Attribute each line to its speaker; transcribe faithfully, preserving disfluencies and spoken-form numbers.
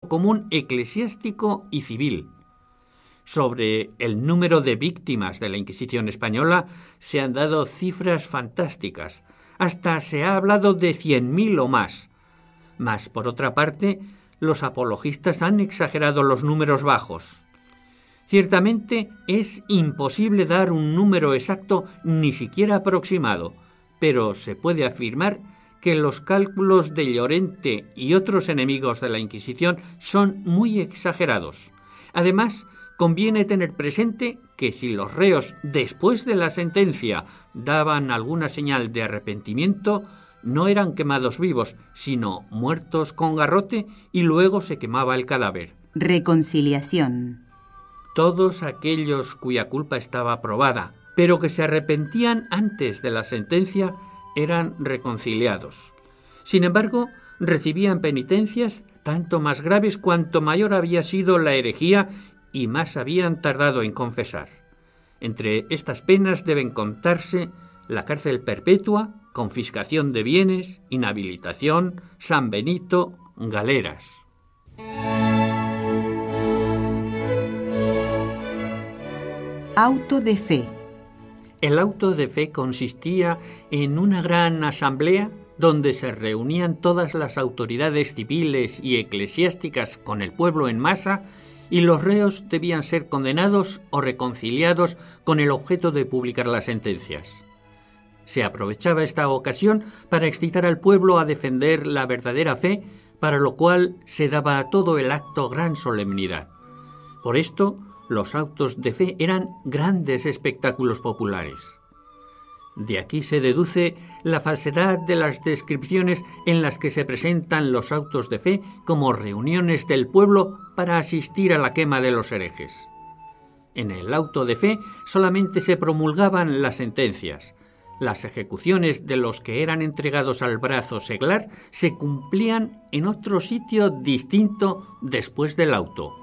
Speaker 1: común eclesiástico y civil. Sobre el número de víctimas de la Inquisición española se han dado cifras fantásticas. Hasta se ha hablado de cien mil o más. Mas, por otra parte, los apologistas han exagerado los números bajos. Ciertamente es imposible dar un número exacto, ni siquiera aproximado, pero se puede afirmar que los cálculos de Llorente y otros enemigos de la Inquisición son muy exagerados. Además, conviene tener presente que si los reos, después de la sentencia, daban alguna señal de arrepentimiento, no eran quemados vivos, sino muertos con garrote y luego se quemaba el cadáver.
Speaker 2: Reconciliación.
Speaker 1: Todos aquellos cuya culpa estaba probada, pero que se arrepentían antes de la sentencia, eran reconciliados. Sin embargo, recibían penitencias tanto más graves cuanto mayor había sido la herejía y más habían tardado en confesar. Entre estas penas deben contarse la cárcel perpetua, confiscación de bienes, inhabilitación, San Benito, galeras.
Speaker 2: Auto de fe.
Speaker 1: El auto de fe consistía en una gran asamblea donde se reunían todas las autoridades civiles y eclesiásticas con el pueblo en masa y los reos debían ser condenados o reconciliados con el objeto de publicar las sentencias. Se aprovechaba esta ocasión para excitar al pueblo a defender la verdadera fe, para lo cual se daba a todo el acto gran solemnidad. Por esto, los autos de fe eran grandes espectáculos populares. De aquí se deduce la falsedad de las descripciones en las que se presentan los autos de fe como reuniones del pueblo para asistir a la quema de los herejes. En el auto de fe solamente se promulgaban las sentencias. Las ejecuciones de los que eran entregados al brazo seglar se cumplían en otro sitio distinto después del auto.